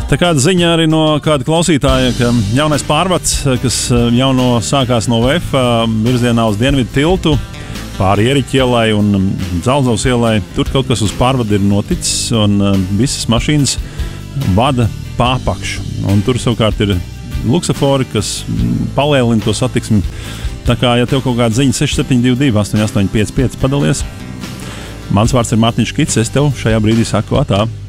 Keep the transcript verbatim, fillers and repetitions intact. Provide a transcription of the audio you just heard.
Tā kāda ziņa arī no kāda klausītāja, ka jaunais pārvads, kas jau no sākās no V F virzienā uz dienvidu tiltu, pāri Ieriķa ielai un Dzelzavas ielai, tur kaut kas uz pārvadu ir noticis un visas mašīnas vada pārpakšu. Un tur savukārt ir luksafori, kas palielina to satiksmi. Tā kā, ja tev kaut kāda ziņa seši septiņi divi divi astoņi astoņi pieci pieci padalies. Mans vārds ir Mārtiņš Kits, es tev šajā brīdī saku atā.